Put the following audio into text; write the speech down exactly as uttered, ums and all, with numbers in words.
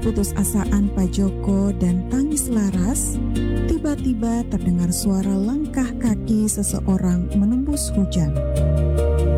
keputusasaan Pak Joko dan tangis laras, tiba-tiba terdengar suara langkah kaki seseorang menembus hujan.